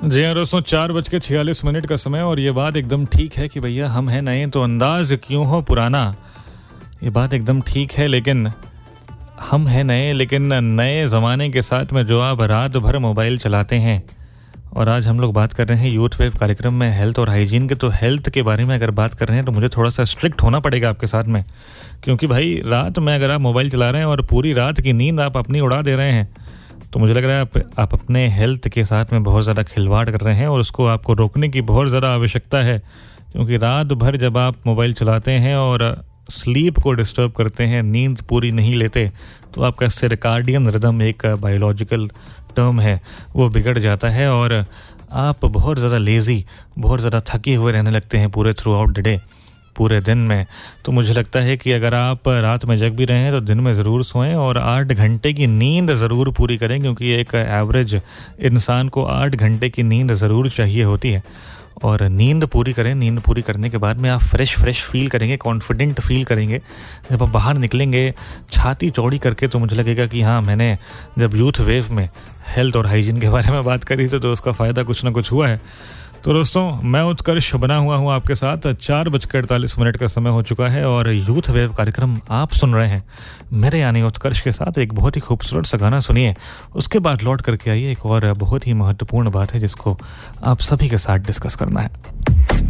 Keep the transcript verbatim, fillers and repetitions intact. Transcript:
जी हाँ दोस्तों, चार बज के छियालीस मिनट का समय और ये बात एकदम ठीक है कि भैया हम हैं नए तो अंदाज क्यों हो पुराना। ये बात एकदम ठीक है, लेकिन हम हैं नए लेकिन नए ज़माने के साथ में जो आप रात भर मोबाइल चलाते हैं। और आज हम लोग बात कर रहे हैं यूथ वेव कार्यक्रम में हेल्थ और हाइजीन के। तो हेल्थ के बारे में अगर बात कर रहे हैं तो मुझे थोड़ा सा स्ट्रिक्ट होना पड़ेगा आपके साथ में, क्योंकि भाई रात में अगर आप मोबाइल चला रहे हैं और पूरी रात की नींद आप अपनी उड़ा दे रहे हैं तो मुझे लग रहा है आप, आप अपने हेल्थ के साथ में बहुत ज़्यादा खिलवाड़ कर रहे हैं और उसको आपको रोकने की बहुत ज़्यादा आवश्यकता है। क्योंकि रात भर जब आप मोबाइल चलाते हैं और स्लीप को डिस्टर्ब करते हैं, नींद पूरी नहीं लेते, तो आपका सर्काडियन रिदम, एक बायोलॉजिकल टर्म है, वो बिगड़ जाता है और आप बहुत ज़्यादा लेज़ी, बहुत ज़्यादा थके हुए रहने लगते हैं पूरे थ्रू आउट द डे, पूरे दिन में। तो मुझे लगता है कि अगर आप रात में जग भी रहे हैं तो दिन में ज़रूर सोएं और आठ घंटे की नींद ज़रूर पूरी करें, क्योंकि एक एवरेज इंसान को आठ घंटे की नींद ज़रूर चाहिए होती है। और नींद पूरी करें। नींद पूरी करने के बाद में आप फ्रेश फ्रेश फील करेंगे, कॉन्फिडेंट फील करेंगे। जब आप बाहर निकलेंगे छाती चौड़ी करके तो मुझे लगेगा कि हाँ, मैंने जब यूथ वेव में हेल्थ और हाइजीन के बारे में बात करी थी तो उसका फ़ायदा कुछ ना कुछ हुआ है। तो दोस्तों, मैं उत्कर्ष बना हुआ हूँ आपके साथ। चार बजकर अड़तालीस मिनट का समय हो चुका है और यूथ वेव कार्यक्रम आप सुन रहे हैं मेरे यानी उत्कर्ष के साथ। एक बहुत ही खूबसूरत सा गाना सुनिए, उसके बाद लौट करके आइए। एक और बहुत ही महत्वपूर्ण बात है जिसको आप सभी के साथ डिस्कस करना है।